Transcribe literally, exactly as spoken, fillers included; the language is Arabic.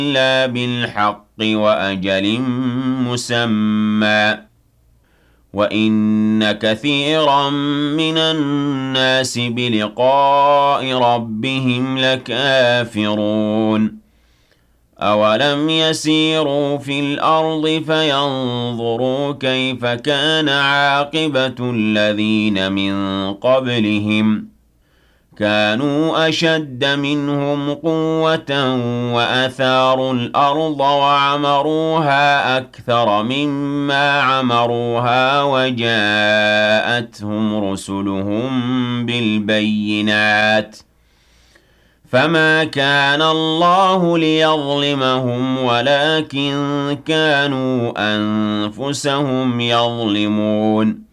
إِلَّا بِالْحَقِّ وَأَجَلٍ مُّسَمًّى وَإِنَّ كَثِيرًا مِّنَ النَّاسِ بِلِقَاءِ رَبِّهِمْ لَكَافِرُونَ أَوَلَمْ يَسِيرُوا فِي الْأَرْضِ فَيَنظُرُوا كَيْفَ كَانَ عَاقِبَةُ الَّذِينَ مِن قَبْلِهِمْ كَانُوا أَشَدَّ مِنْهُمْ قُوَّةً وَأَثَارُوا الْأَرْضَ وَعَمَرُوهَا أَكْثَرَ مِمَّا عَمَرُوهَا وَجَاءَتْهُمْ رُسُلُهُم بِالْبَيِّنَاتِ ۖ فَمَا كَانَ اللَّهُ لِيَظْلِمَهُمْ وَلَٰكِن كَانُوا أَنفُسَهُمْ يَظْلِمُونَ